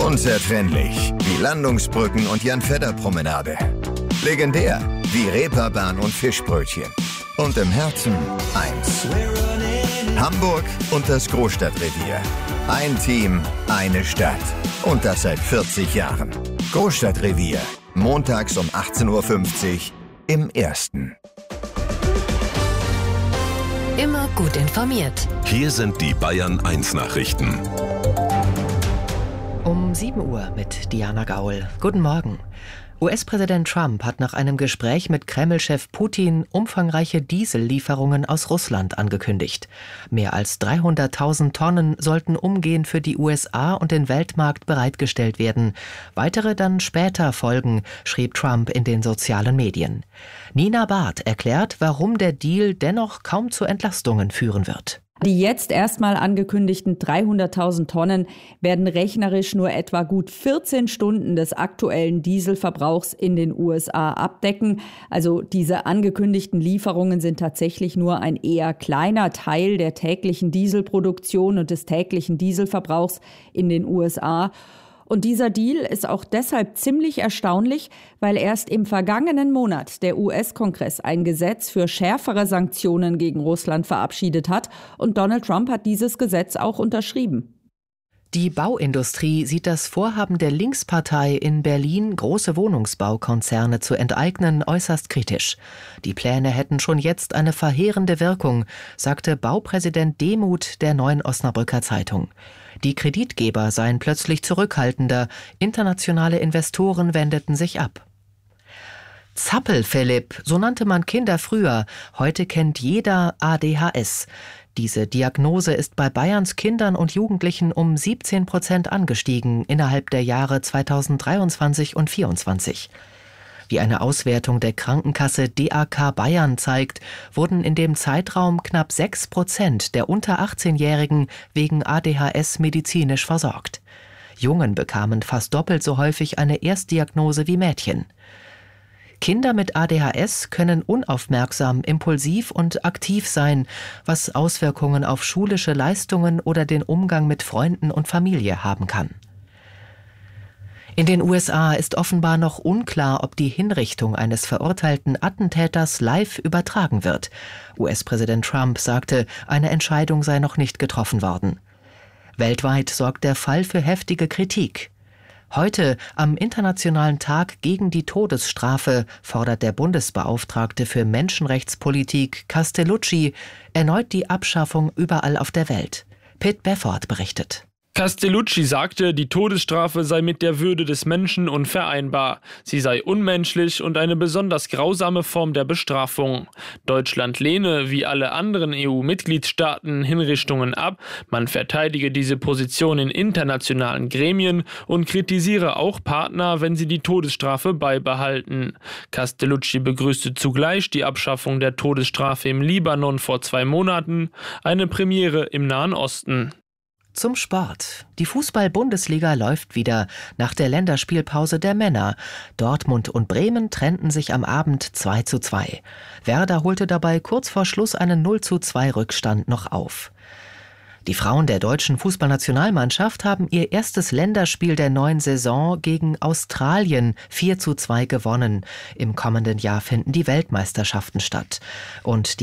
Unzertrennlich wie Landungsbrücken und Jan-Fedder-Promenade. Legendär wie Reeperbahn und Fischbrötchen. Und im Herzen eins. Hamburg und das Großstadtrevier. Ein Team, eine Stadt. Und das seit 40 Jahren. Großstadtrevier. Montags um 18:50 Uhr im Ersten. Immer gut informiert. Hier sind die Bayern 1 Nachrichten. Um 7 Uhr mit Diana Gaul. Guten Morgen. US-Präsident Trump hat nach einem Gespräch mit Kreml-Chef Putin umfangreiche Diesellieferungen aus Russland angekündigt. Mehr als 300.000 Tonnen sollten umgehend für die USA und den Weltmarkt bereitgestellt werden. Weitere dann später folgen, schrieb Trump in den sozialen Medien. Nina Barth erklärt, warum der Deal dennoch kaum zu Entlastungen führen wird. Die jetzt erstmal angekündigten 300.000 Tonnen werden rechnerisch nur etwa gut 14 Stunden des aktuellen Dieselverbrauchs in den USA abdecken. Also diese angekündigten Lieferungen sind tatsächlich nur ein eher kleiner Teil der täglichen Dieselproduktion und des täglichen Dieselverbrauchs in den USA. Und dieser Deal ist auch deshalb ziemlich erstaunlich, weil erst im vergangenen Monat der US-Kongress ein Gesetz für schärfere Sanktionen gegen Russland verabschiedet hat und Donald Trump hat dieses Gesetz auch unterschrieben. Die Bauindustrie sieht das Vorhaben der Linkspartei in Berlin, große Wohnungsbaukonzerne zu enteignen, äußerst kritisch. Die Pläne hätten schon jetzt eine verheerende Wirkung, sagte Baupräsident Demuth der Neuen Osnabrücker Zeitung. Die Kreditgeber seien plötzlich zurückhaltender, internationale Investoren wendeten sich ab. Zappel-Philipp, so nannte man Kinder früher, heute kennt jeder ADHS. Diese Diagnose ist bei Bayerns Kindern und Jugendlichen um 17% angestiegen innerhalb der Jahre 2023 und 2024. Wie eine Auswertung der Krankenkasse DAK Bayern zeigt, wurden in dem Zeitraum knapp 6% der unter 18-Jährigen wegen ADHS medizinisch versorgt. Jungen bekamen fast doppelt so häufig eine Erstdiagnose wie Mädchen. Kinder mit ADHS können unaufmerksam, impulsiv und aktiv sein, was Auswirkungen auf schulische Leistungen oder den Umgang mit Freunden und Familie haben kann. In den USA ist offenbar noch unklar, ob die Hinrichtung eines verurteilten Attentäters live übertragen wird. US-Präsident Trump sagte, eine Entscheidung sei noch nicht getroffen worden. Weltweit sorgt der Fall für heftige Kritik. Heute, am Internationalen Tag gegen die Todesstrafe, fordert der Bundesbeauftragte für Menschenrechtspolitik Castellucci erneut die Abschaffung überall auf der Welt. Pitt Befford berichtet. Castellucci sagte, die Todesstrafe sei mit der Würde des Menschen unvereinbar. Sie sei unmenschlich und eine besonders grausame Form der Bestrafung. Deutschland lehne, wie alle anderen EU-Mitgliedstaaten, Hinrichtungen ab. Man verteidige diese Position in internationalen Gremien und kritisiere auch Partner, wenn sie die Todesstrafe beibehalten. Castellucci begrüßte zugleich die Abschaffung der Todesstrafe im Libanon vor 2 Monaten, eine Premiere im Nahen Osten. Zum Sport. Die Fußball-Bundesliga läuft wieder nach der Länderspielpause der Männer. Dortmund und Bremen trennten sich am Abend 2:2. Werder holte dabei kurz vor Schluss einen 0:2 Rückstand noch auf. Die Frauen der deutschen Fußballnationalmannschaft haben ihr erstes Länderspiel der neuen Saison gegen Australien 4:2 gewonnen. Im kommenden Jahr finden die Weltmeisterschaften statt. Und die